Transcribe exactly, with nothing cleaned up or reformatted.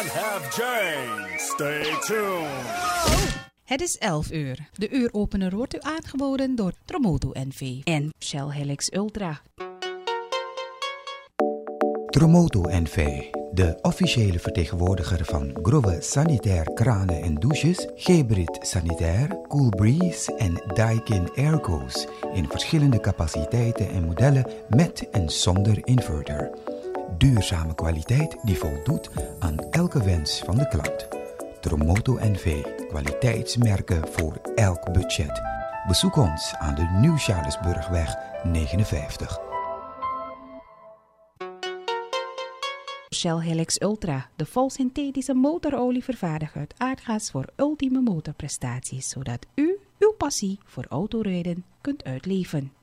and have Jane. Stay tuned. Het is elf uur. De uuropener wordt u aangeboden door Tromoto N V en Shell Helix Ultra. Tromoto N V, de officiële vertegenwoordiger van Grove Sanitair Kranen en Douches, Gebrit Sanitair, Cool Breeze en Daikin Airco's in verschillende capaciteiten en modellen met en zonder inverter. Duurzame kwaliteit die voldoet aan elke wens van de klant. Tromoto N V, kwaliteitsmerken voor elk budget. Bezoek ons aan de Nieuw-Charlesburgweg negenenvijftig. Shell Helix Ultra, de volsynthetische motorolie vervaardigd uit aardgas voor ultieme motorprestaties, zodat u uw passie voor autorijden kunt uitleven.